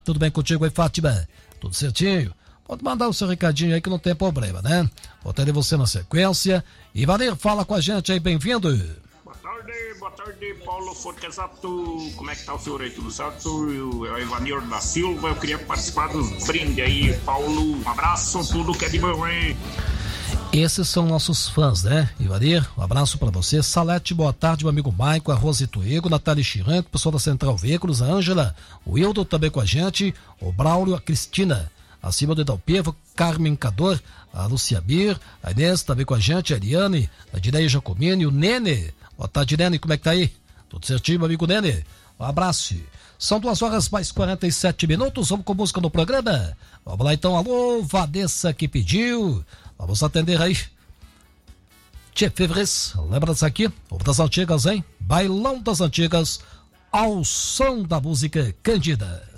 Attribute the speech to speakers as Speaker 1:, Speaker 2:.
Speaker 1: Tudo bem contigo aí, Fátima? Tudo certinho? Pode mandar o seu recadinho aí que não tem problema, né? Vou ter você na sequência. Ivanir, fala com a gente aí, bem-vindo.
Speaker 2: Boa tarde, Paulo Fortesato. Como é que tá o senhor aí? Tudo certo? É o Ivanir da Silva. Eu queria participar dos brindes aí, Paulo. Um abraço, tudo que é de bom, hein?
Speaker 1: Esses são nossos fãs, né? Ivanir, um abraço pra você. Salete, boa tarde, meu amigo Maico, a Rose Tuego, Natália Chiranco, pessoal da Central Veículos, a Ângela, o Hildo também com a gente, o Braulio, a Cristina, acima do Idalpevo, Carmen Cador, a Lucia Bir, a Inês também com a gente, a Ariane, a Dineia Jacomini, o Nene. Boa tarde, Nene, como é que tá aí? Tudo certinho, meu amigo Nene? Um abraço. São 2 horas mais 47 minutos, vamos com música no programa. Vamos lá então, alô, Vanessa que pediu. Vamos atender aí. Tia Fevres, lembra disso aqui? Povo das Antigas, hein? Bailão das Antigas, ao som da música Cândida.